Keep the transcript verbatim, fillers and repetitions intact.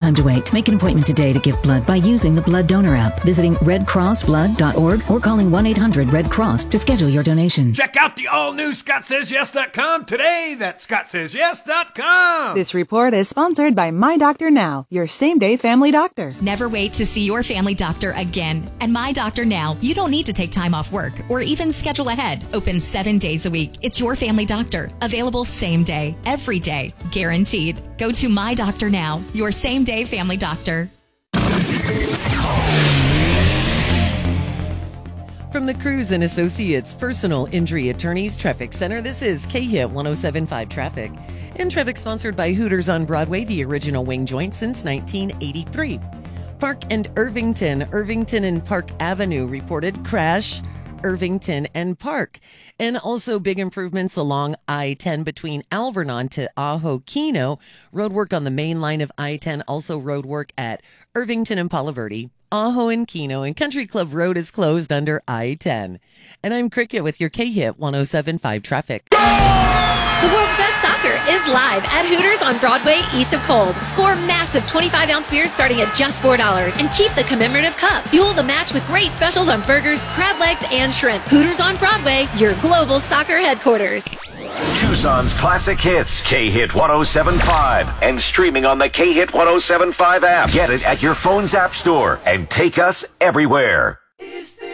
time to wait. Make an appointment today to give blood by using the Blood Donor app, visiting red cross blood dot org or calling one eight hundred red cross to schedule your donation. Check out the all-new Scott Says Yes dot com today. That's Scott Says Yes dot com. This report is sponsored by My Doctor Now, your same-day family doctor. Never wait to see your family doctor again. And My Doctor Now, you don't need to take time off work or even schedule ahead. Open seven days a week. It's your family doctor. Available same day, every day, guaranteed. Go to My Doctor Now, your same-day family doctor. From the Cruz and Associates Personal Injury Attorneys Traffic Center, this is K-Hit one oh seven point five Traffic. And traffic sponsored by Hooters on Broadway, the original wing joint since nineteen eighty-three. Park and Irvington, Irvington and Park Avenue reported crash, Irvington and Park. And also big improvements along I ten between Alvernon to Ajo Kino. Road work on the main line of I ten. Also road work at Irvington and Palo Verde, Ajo and Kino, and Country Club Road is closed under I ten. And I'm Cricket with your K-Hit one oh seven point five Traffic. The world's best soccer is live at Hooters on Broadway, east of Kolb. Score massive twenty-five ounce beers starting at just four dollars and keep the commemorative cup. Fuel the match with great specials on burgers, crab legs, and shrimp. Hooters on Broadway, your global soccer headquarters. Tucson's classic hits, K-Hit one oh seven point five, and streaming on the K-Hit one oh seven point five app. Get it at your phone's app store and take us everywhere.